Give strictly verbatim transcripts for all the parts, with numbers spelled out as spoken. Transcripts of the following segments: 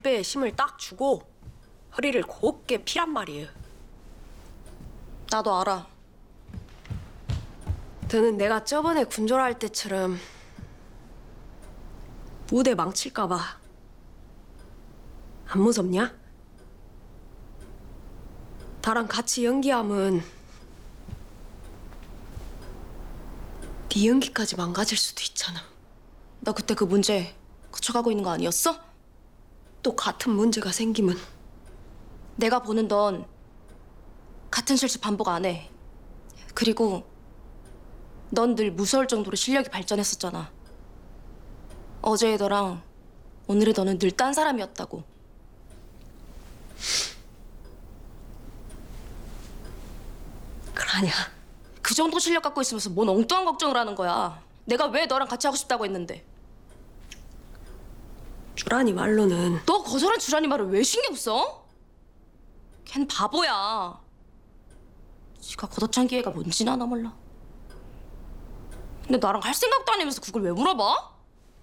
배에 힘을 딱 주고 허리를 곱게 피란 말이에요. 나도 알아. 너는 내가 저번에 군졸할 때처럼 무대 망칠까 봐 안 무섭냐? 나랑 같이 연기하면 네 연기까지 망가질 수도 있잖아. 너 그때 그 문제 거쳐가고 있는 거 아니었어? 또 같은 문제가 생기면 내가 보는 넌 같은 실수 반복 안 해. 그리고 넌 늘 무서울 정도로 실력이 발전했었잖아. 어제의 너랑 오늘의 너는 늘 딴 사람이었다고. 그러냐? 그 정도 실력 갖고 있으면서 뭔 엉뚱한 걱정을 하는 거야. 내가 왜 너랑 같이 하고 싶다고 했는데. 주란이 말로는 너 거절한 주란이 말을 왜 신경 써? 걘 바보야. 지가 걷어찬 기회가 뭔지나 나 몰라. 근데 나랑 할 생각도 아니면서 그걸 왜 물어봐?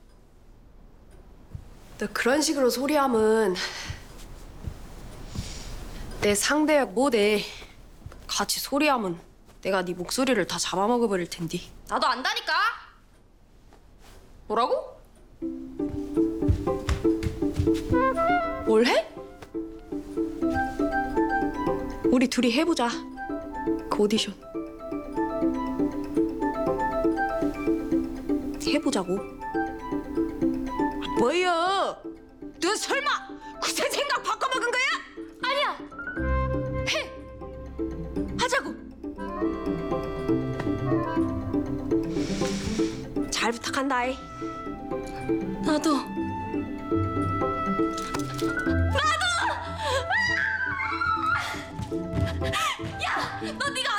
너 그런 식으로 소리하면 내 상대 못해. 같이 소리하면 내가 네 목소리를 다 잡아먹어버릴 텐데. 나도 안다니까. 뭐라고? 뭘 해? 우리 둘이 해보자. 그 오디션 해보자고. 뭐야? 너 설마 그새 생각 바꿔먹은 거야? 아니야. 해. 하자고. 잘 부탁한다이. 나도. 야, 너 네가